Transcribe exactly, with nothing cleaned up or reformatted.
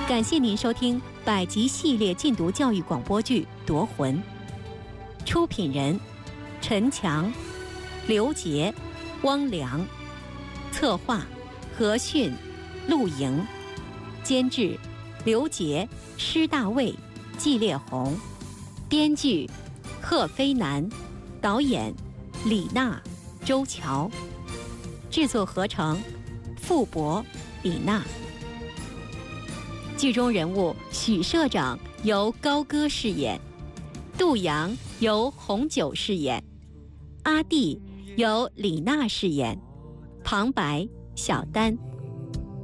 感谢您收听百集系列禁毒教育广播剧《夺魂》，出品人陈强、刘杰、汪良，策划何迅、陆莹，监制刘杰、施大卫、季烈红，编剧贺飞南，导演李娜、周乔，制作合成傅博、李娜。剧中人物许社长由高歌饰演，杜阳由红酒饰演，阿弟由李娜饰演，旁白小丹。